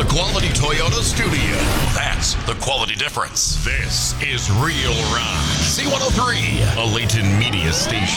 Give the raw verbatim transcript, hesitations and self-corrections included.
quality Toyota studio. That's the quality difference. This is Real Rock. C one oh three, a Layton Media station.